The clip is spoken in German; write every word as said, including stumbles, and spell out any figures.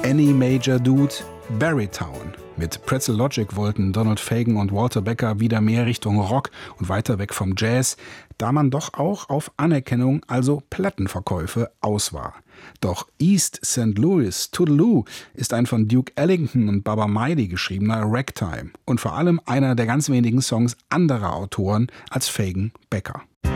Any Major Dude, Barrytown. Mit Pretzel Logic wollten Donald Fagen und Walter Becker wieder mehr Richtung Rock und weiter weg vom Jazz, da man doch auch auf Anerkennung, also Plattenverkäufe, aus war. Doch East Saint Louis Toodaloo ist ein von Duke Ellington und Baba Maidi geschriebener Ragtime und vor allem einer der ganz wenigen Songs anderer Autoren als Fagen Becker.